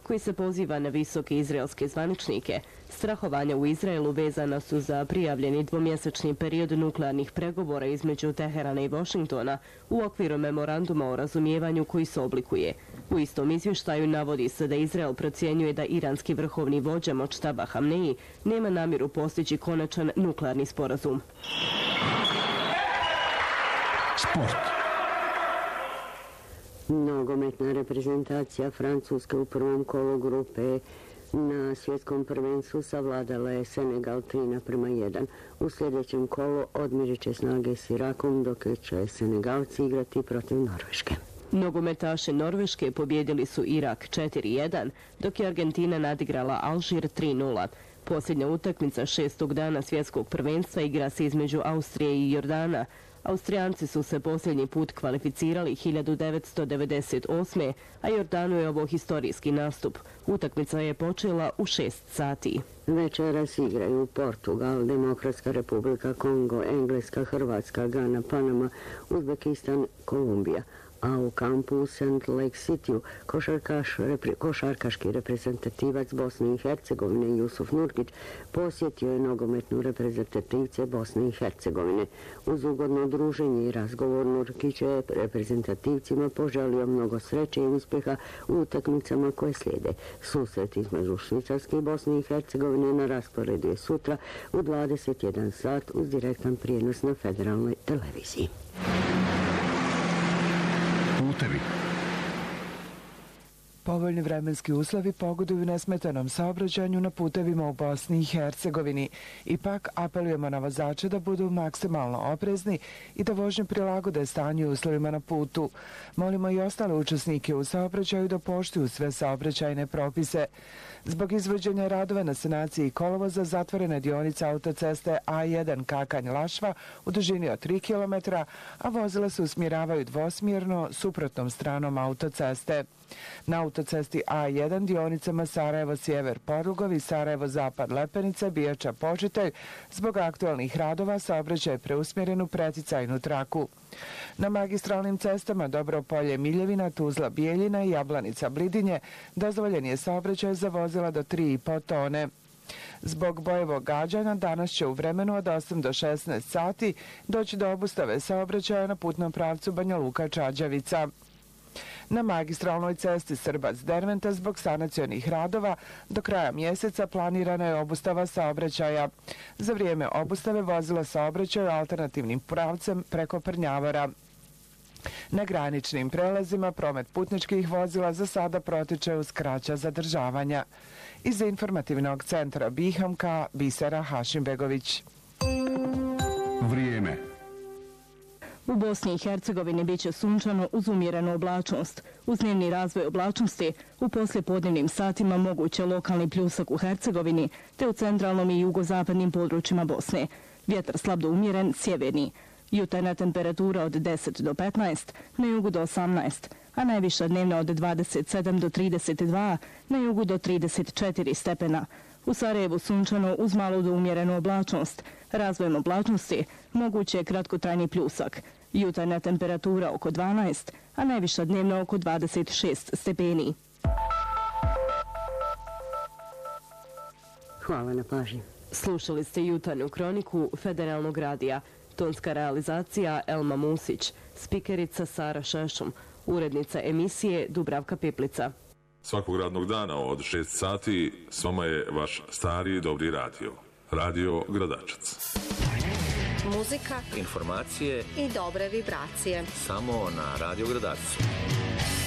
koji se poziva na visoke izraelske zvaničnike. Strahovanja u Izraelu vezana su za prijavljeni dvomjesečni period nuklearnih pregovora između Teherana i Washingtona u okviru memoranduma o razumijevanju koji se oblikuje. U istom izvještaju navodi se da Izrael procjenjuje da iranski vrhovni vođa Močtaba Hamneji nema namjeru postići konačan nuklearni sporazum. Sport. Nogometna reprezentacija Francuske u prvom kolu grupe na svjetskom prvenstvu savladala je Senegal 3:1. U sljedećem kolu odmirit će snage s Irakom, dok će Senegalci igrati protiv Norveške. Nogometaši Norveške pobjedili su Irak 4:1, dok je Argentina nadigrala Alžir 3:0. Posljednja utakmica 6. dana svjetskog prvenstva igra se između Austrije i Jordana. Austrijanci su se posljednji put kvalificirali 1998. a Jordanu je ovo historijski nastup. Utakmica je počela u 6 sati. Večeras igraju Portugal, Demokratska republika Kongo, Engleska, Hrvatska, Gana, Panama, Uzbekistan, Kolumbija. A u kampu u St. Lake City košarkaški reprezentativac Bosne i Hercegovine Jusuf Nurkić posjetio je nogometnu reprezentativce Bosne i Hercegovine. Uz ugodno druženje i razgovor Nurkić je reprezentativcima poželio mnogo sreće i uspjeha u utakmicama koje slijede. Susret između Švicarske i Bosne i Hercegovine na rasporedu je sutra u 21 sat uz direktan prijenos na federalnoj televiziji. Putevi. Povoljni vremenski uslovi pogoduju nesmetanom saobraćanju na putevima u Bosni i Hercegovini. Ipak apelujemo na vozače da budu maksimalno oprezni i da vožnju prilagode stanju i uslovima na putu. Molimo i ostale učesnike u saobraćaju da poštuju sve saobraćajne propise. Zbog izvođenja radova na sanaciji kolovoza zatvorena dionica autoceste A1 Kakanj-Lašva u dužini od 3 km, a vozila se usmjeravaju dvosmjerno suprotnom stranom autoceste. Na autocesti A1 dionicama Sarajevo-Sjever Porugovi, Sarajevo-Zapad-Lepenice, Bijača-Počitelj, zbog aktualnih radova saobraćaj je preusmjeren u preticajnu traku. Na magistralnim cestama Dobropolje-Miljevina, Tuzla-Bijeljina i Jablanica-Blidinje dozvoljen je saobraćaj za vozila do 3,5 tone. Zbog bojevog gađanja danas će u vremenu od 8 do 16 sati doći do obustave saobraćaja na putnom pravcu Banja Luka-Čađavica. Na magistralnoj cesti Srbac-Derventa zbog sanacionih radova do kraja mjeseca planirana je obustava saobraćaja. Za vrijeme obustave vozila saobraćaju alternativnim pravcem preko Prnjavora. Na graničnim prelazima promet putničkih vozila za sada protiče uz kraća zadržavanja. Iz informativnog centra Bihamka, Bisera Hašimbegović. Vrijeme. U Bosni i Hercegovini biće sunčano uz umjerenu oblačnost. Uz dnevni razvoj oblačnosti u poslijepodnevnim satima moguće lokalni pljusak u Hercegovini te u centralnom i jugozapadnim područjima Bosne. Vjetar slab do umjeren, sjeverni. Jutarnja temperatura od 10 do 15, na jugu do 18, a najviša dnevna od 27 do 32, na jugu do 34 stepena. U Sarajevu sunčano uz malo do umjerenu oblačnost. Razvojem oblačnosti moguće je kratkotrajni pljusak. Jutarnja temperatura oko 12, a najviša dnevna oko 26 stepeni. Hvala na pažnji. Slušali ste jutarnju kroniku Federalnog radija. Tonska realizacija Elma Musić, spikerica Sara Šešum, urednica emisije Dubravka Piplica. Svakog radnog dana od 6 sati s vama je vaš stari i dobri radio. Radio Gradačac. Muzika, informacije i dobre vibracije. Samo na Radio Gradačcu.